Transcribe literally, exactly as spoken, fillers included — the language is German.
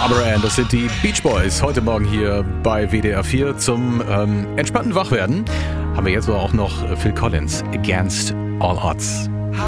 Barbara and, das sind die Beach Boys. Heute Morgen hier bei W D R vier zum ähm, entspannten Wachwerden haben wir jetzt aber auch noch Phil Collins, Against All Odds.